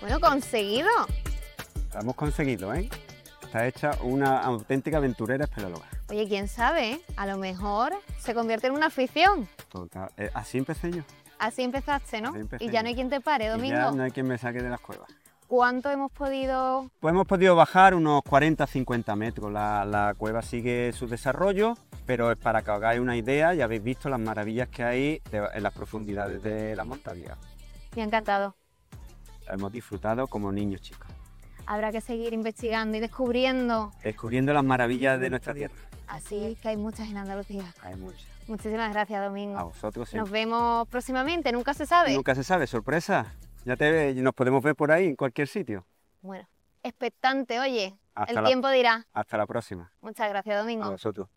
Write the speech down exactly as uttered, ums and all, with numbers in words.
Bueno, conseguido. Lo hemos conseguido, ¿eh? Está hecha una auténtica aventurera espeleóloga. Oye, quién sabe, ¿eh? A lo mejor se convierte en una afición. Total. Eh, así empecé yo. Así empezaste, ¿no? Así empecé Y ya yo. no hay quien te pare, Y Domingo. ya no hay quien me saque de las cuevas. ¿Cuánto hemos podido...? Pues hemos podido bajar unos cuarenta a cincuenta metros. La, la cueva sigue su desarrollo, pero es para que os hagáis una idea, ya habéis visto las maravillas que hay de- en las profundidades de la montaña. Me ha encantado. Hemos disfrutado como niños chicos, Habrá que seguir investigando y descubriendo. descubriendo las maravillas de nuestra tierra. Así que hay muchas en Andalucía. Hay muchas. Muchísimas gracias, A Domingo. vosotros sí. Nos vemos próximamente, nunca se sabe. Nunca se sabe, sorpresa. Ya te, nos podemos ver por ahí, en cualquier sitio. Bueno, expectante, oye. Hasta El la- tiempo dirá. Hasta la próxima. Muchas gracias, A Domingo. vosotros.